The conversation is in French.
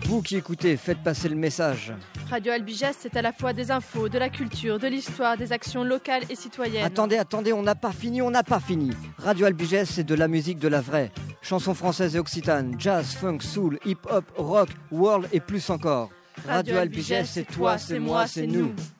Vous qui écoutez, faites passer le message. Radio Albiges, c'est à la fois des infos, de la culture, de l'histoire, des actions locales et citoyennes. Attendez, on n'a pas fini. Radio Albiges, c'est de la musique de la vraie. Chansons françaises et occitanes, jazz, funk, soul, hip-hop, rock, world et plus encore. Radio Albiges, c'est toi, c'est moi, c'est nous.